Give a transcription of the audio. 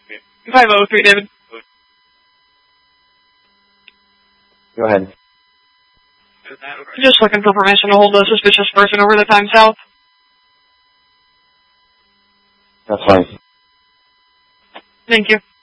503, David. Go ahead. Just looking for permission to hold a suspicious person over the time south. That's fine. Thank you.